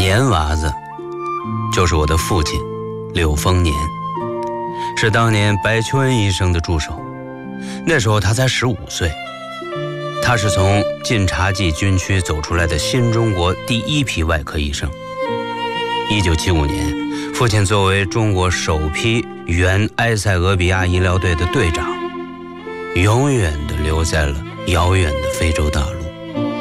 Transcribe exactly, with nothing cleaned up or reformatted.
年娃子就是我的父亲柳丰年，是当年白求恩医生的助手。那时候他才十五岁，他是从晋察冀军区走出来的新中国第一批外科医生。一九七五年，父亲作为中国首批原埃塞俄比亚医疗队的队长，永远地留在了遥远的非洲大陆。